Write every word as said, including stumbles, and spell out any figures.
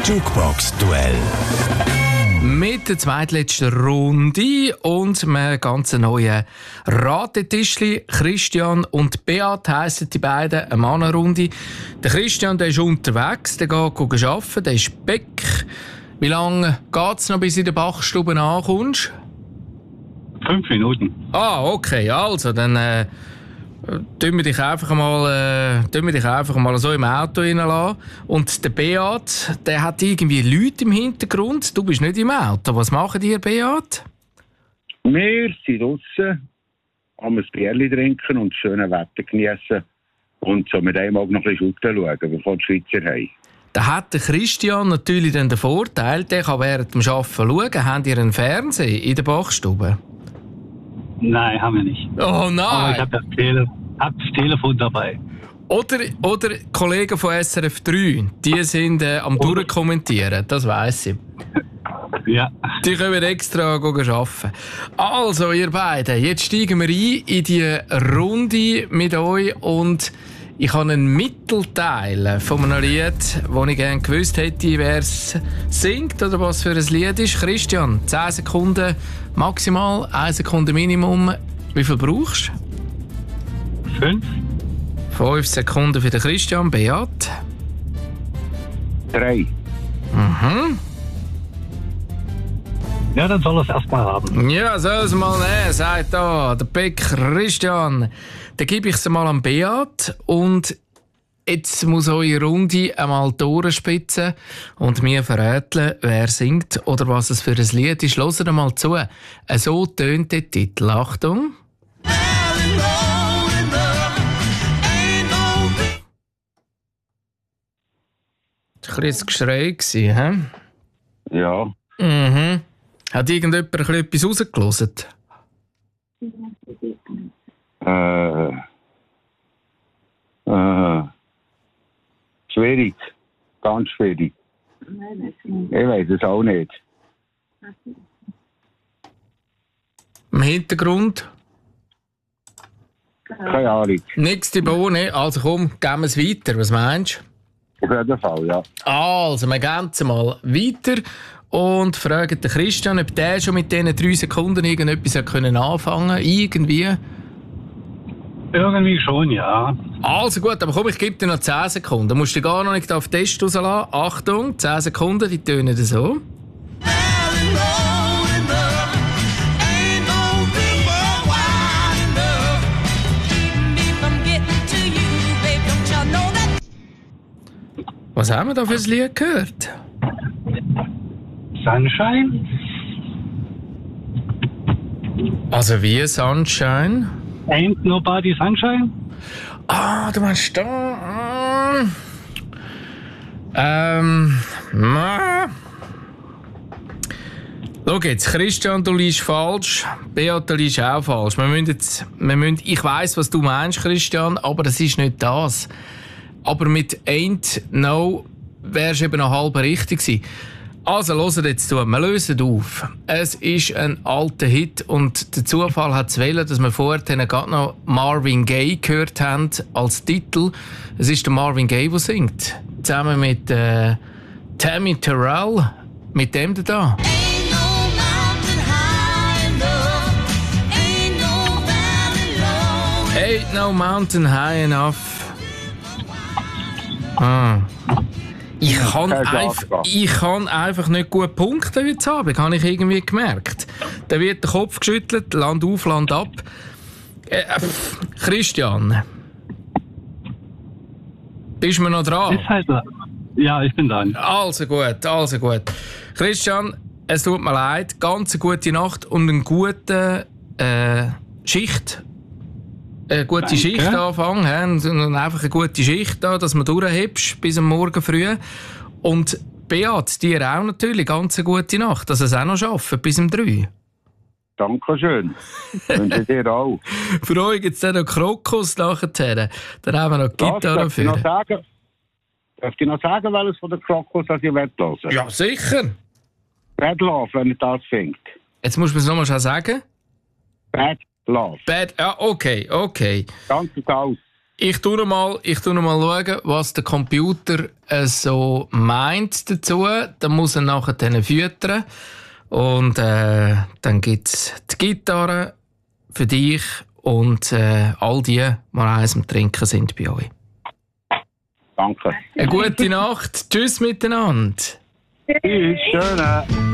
Jukebox-Duell. Mit der zweitletzten Runde und einem ganz neuen Ratetischli. Christian und Beat heissen die beiden, eine Mannenrunde. Der Christian, der ist unterwegs, der geht arbeiten, der ist Beck. Wie lange geht es noch, bis du in der Bachstube ankommst? Fünf Minuten. Ah, okay, also dann äh, tun wir dich einfach mal, äh, tun wir dich einfach mal so im Auto reinlassen. Und der Beat, der hat irgendwie Leute im Hintergrund. Du bist nicht im Auto. Was machen die, Beat? Wir sind draussen, haben ein Bierchen trinken und das schöne Wetter genießen. Und so mit einem Auge noch ein bisschen schauen, bevor die Schweizer haben. Da hat der Christian natürlich dann den Vorteil, der kann während dem Arbeiten schauen. Habt ihr einen Fernseher in der Bachstube? Nein, haben wir nicht. Oh nein! Aber ich habe das, Tele- hab das Telefon dabei. Oder, oder Kollegen von S R F drei, die sind äh, am Durchkommentieren, das weiss ich. Ja. Die können extra arbeiten. Also, ihr beiden, jetzt steigen wir ein in die Runde mit euch und ich habe einen Mittelteil von einem Lied, das ich gerne gewusst hätte, wer es singt oder was für ein Lied ist. Christian, zehn Sekunden maximal, eine Sekunde Minimum. Wie viel brauchst du? Fünf. Fünf Sekunden für den Christian. Beat? Drei. Mhm. Ja, dann soll er es erstmal haben. Ja, soll es mal nehmen, sagt da der Beck Christian. Dann gebe ich es mal an Beat und jetzt muss eure Runde einmal durchspitzen und mir verraten, wer singt oder was es für ein Lied ist. Hört mal zu. So tönt der Titel. Achtung. Das war ein bisschen Geschrei, hä? Ja. Mhm. Hat irgendjemand ein bisschen etwas rausgelassen? Äh. Äh. Schwierig. Ganz schwierig. Ich weiß es auch nicht. Im Hintergrund? Keine Ahnung. Nichts die Bohne. Also komm, gehen wir es weiter. Was meinst Auf jeden Fall, ja. du? Also, wir gehen jetzt mal weiter und fragen den Christian, ob der schon mit diesen drei Sekunden irgendetwas anfangen konnte. Irgendwie. Irgendwie schon, ja. Also gut, aber komm, ich gebe dir noch zehn Sekunden. Du musst dich gar noch nicht auf den Test rauslassen. Achtung, zehn Sekunden, die tönen so. Was haben wir da für ein Lied gehört? Sunshine? Also wie Sunshine? Ain't nobody sunshine? Ah, du meinst da. Ähm. Na. Schau jetzt, Christian, du liegst falsch. Beat, du liegst auch falsch. Wir müssen jetzt, wir müssen, ich weiss, was du meinst, Christian, aber das ist nicht das. Aber mit Ain't No wärst du eben noch halb richtig gewesen. Also, hört jetzt zu. Wir lösen auf. Es ist ein alter Hit und der Zufall hat es wollen, dass wir vorher gerade noch Marvin Gaye gehört haben als Titel. Es ist der Marvin Gaye, der singt. Zusammen mit äh, Tammy Terrell. Mit dem da. Ain't no mountain high enough. Ah. Ich kann, einf- ich kann einfach nicht gut punkten heute Abend, habe ich irgendwie gemerkt. Da wird der Kopf geschüttelt, Land auf, Land ab. Äh, pff, Christian. Bist du noch dran? Ist halt, ja, ich bin dran. Also gut, also gut. Christian, es tut mir leid. Ganz eine gute Nacht und eine gute äh, Schicht. Eine gute Danke. Schicht anfangen, he? Und einfach eine gute Schicht da, dass du durchhebst bis am Morgen früh. Und Beat, dir auch natürlich ganz eine gute Nacht, dass ihr es auch noch schafft, bis um drei. Dankeschön. Wünsche dir auch. Für euch gibt es dann noch Krokus nachher. Dann haben wir noch die Gitarre Darf ich noch für. sagen, darf ich noch sagen, welches von der Krokus das ihr hören wollt? Ja, sicher. Bad Love, wenn ihr das findet. Jetzt muss man es nochmal schon sagen. Bad Love. Bad, ja, okay, okay. Ganz aus. ich tu noch mal, ich tu noch mal schauen, was der Computer äh, so meint dazu. Dann muss er nachher dann füttern. Und äh, dann gibt es die Gitarre für dich und äh, all die, die eins am Trinken sind bei euch. Danke. Eine gute Nacht. Tschüss miteinander. Tschüss, schön.